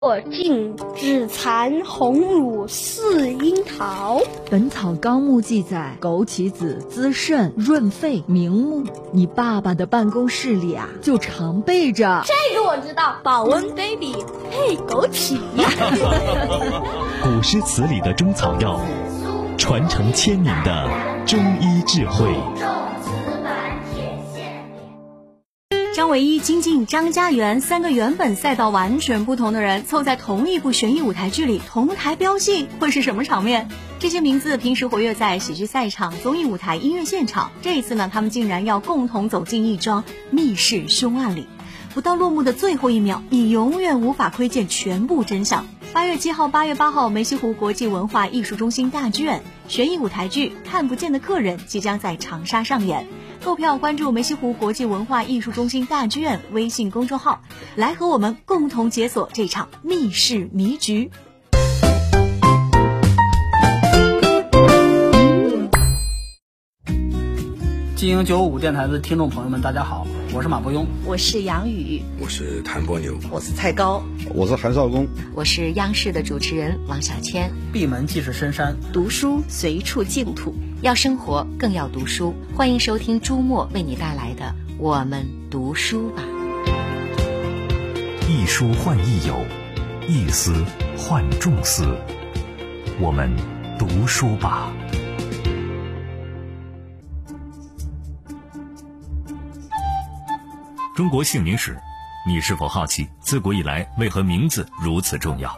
我尽只蚕红乳似樱桃。 本草纲目记载，枸杞子滋肾润肺明目。你爸爸的办公室里啊，就常备着。 这个我知道，保温杯里配枸杞。 古诗词里的中草药，传承千年的中医智慧。 张唯一、金靖、张家元三个原本赛道完全不同的人凑在同一部悬疑舞台剧里同台飙戏，会是什么场面？这些名字平时活跃在喜剧赛场、综艺舞台、音乐现场，这一次呢，他们竟然要共同走进一桩密室凶案里。不到落幕的最后一秒，你永远无法窥见全部真相。8月7号、8月8号，梅溪湖国际文化艺术中心大剧院悬疑舞台剧《看不见的客人》即将在长沙上演。购票关注梅溪湖国际文化艺术中心大剧院微信公众号，来和我们共同解锁这场密室迷局。 金鹰955电台的听众朋友们，大家好，我是马伯庸， 我是杨宇， 我是谭波牛， 我是蔡高， 我是韩少功， 我是央视的主持人王小谦。 闭门即是深山， 读书随处净土， 要生活更要读书。欢迎收听朱墨为你带来的《我们读书吧》。 一书换一友，一思换众思。我们读书吧。中国姓名史，你是否好奇自古以来为何名字如此重要？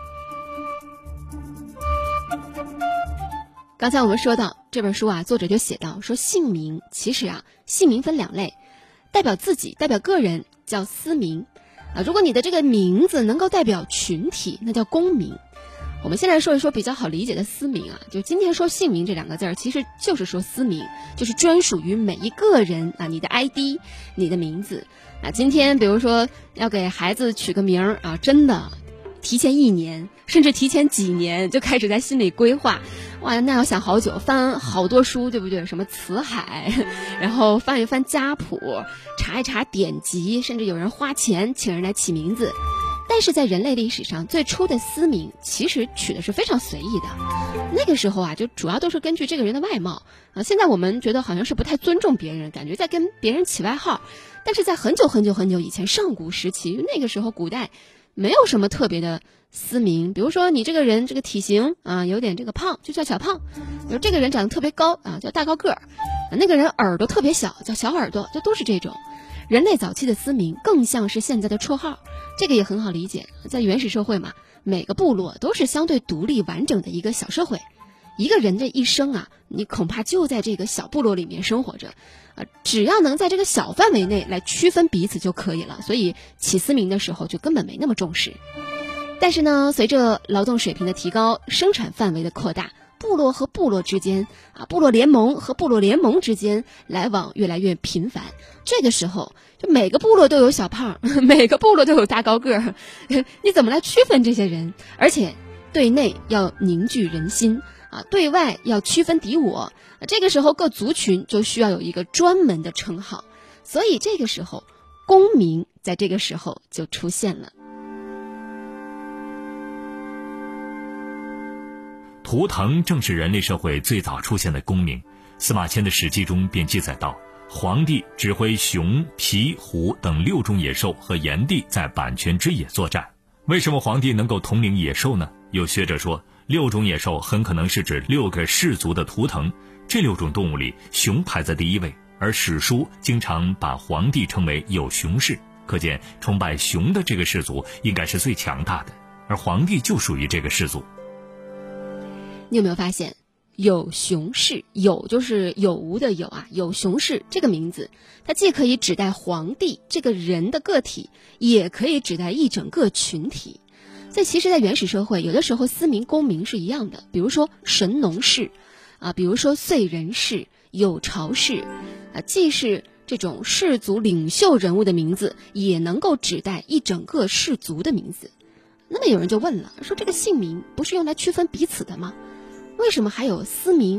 刚才我们说到这本书啊，作者就写到说，姓名其实啊，姓名分2类，代表自己、代表个人叫私名啊。如果你的这个名字能够代表群体，那叫公名。我们先来说一说比较好理解的私名啊，就今天说姓名这2个字儿，其实就是说私名，就是专属于每一个人啊，你的 ID， 你的名字啊。今天比如说要给孩子取个名儿啊，真的提前1年，甚至提前几年就开始在心里规划。哇，那要想好久，翻好多书，对不对？什么辞海，然后翻一翻家谱，查一查典籍，甚至有人花钱请人来起名字。但是在人类历史上，最初的私名其实取的是非常随意的。那个时候啊，就主要都是根据这个人的外貌啊。现在我们觉得好像是不太尊重别人，感觉在跟别人起外号。但是在很久很久很久以前，上古时期，那个时候古代没有什么特别的私名。比如说你这个人这个体型啊有点这个胖，就叫小胖；比如这个人长得特别高啊，叫大高个儿；那个人耳朵特别小，叫小耳朵，这都是这种。人类早期的私名更像是现在的绰号，这个也很好理解。在原始社会嘛，每个部落都是相对独立完整的一个小社会，一个人的一生啊，你恐怕就在这个小部落里面生活着只要能在这个小范围内来区分彼此就可以了，所以起私名的时候就根本没那么重视。但是呢，随着劳动水平的提高，生产范围的扩大，部落和部落之间啊，部落联盟和部落联盟之间来往越来越频繁。这个时候，就每个部落都有小胖，每个部落都有大高个儿，你怎么来区分这些人？而且对内要凝聚人心啊，对外要区分敌我。这个时候各族群就需要有一个专门的称号，所以这个时候公名在这个时候就出现了。 图腾正是人类社会最早出现的公名。司马迁的《史记》中便记载到，皇帝指挥熊、罴、虎等6种野兽和炎帝在阪泉之野作战。为什么皇帝能够统领野兽呢？有学者说，6种野兽很可能是指6个氏族的图腾。这6种动物里，熊排在第1位，而史书经常把皇帝称为有熊氏，可见崇拜熊的这个氏族应该是最强大的，而皇帝就属于这个氏族。 你有没有发现，有熊氏，有就是有无的有啊，有熊氏这个名字，它既可以指代皇帝这个人的个体，也可以指代一整个群体。所以其实在原始社会，有的时候私名公名是一样的，比如说神农氏啊，比如说燧人氏、有巢氏啊，既是这种氏族领袖人物的名字，也能够指代一整个氏族的名字。那么有人就问了，说这个姓名不是用来区分彼此的吗？为什么还有私名